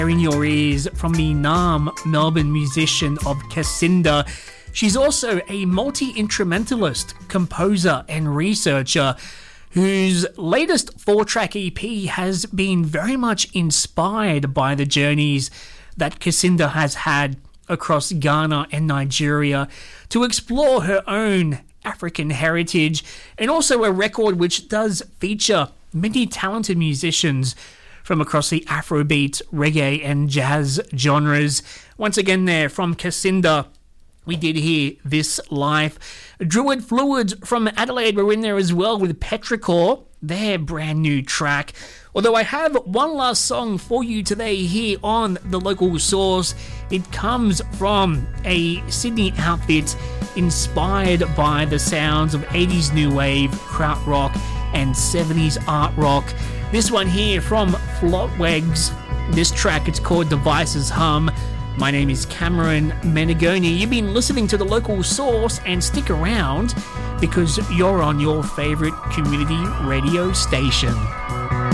In your ears from the Naarm, Melbourne musician of Cassinda. She's also a multi-instrumentalist, composer and researcher whose latest 4-track EP has been very much inspired by the journeys that Cassinda has had across Ghana and Nigeria to explore her own African heritage, and also a record which does feature many talented musicians from across the Afrobeat, reggae and jazz genres. Once again there from Cassinda, we did hear This Life. Druid Fluids from Adelaide were in there as well with Petrichor, their brand new track. Although I have one last song for you today here on The Local Source. It comes from a Sydney outfit inspired by the sounds of 80s new wave, krautrock and 70s art rock. This one here from Flotwegs. This track, it's called Devices Hum. My name is Cameron Menegoni. You've been listening to The Local Source, and stick around because you're on your favourite community radio station.